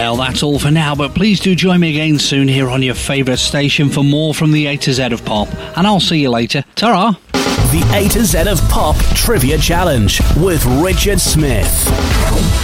Well, that's all for now, but please do join me again soon here on your favourite station for more from the A to Z of Pop. And I'll see you later. Ta-ra! The A to Z of Pop Trivia Challenge with Richard Smith.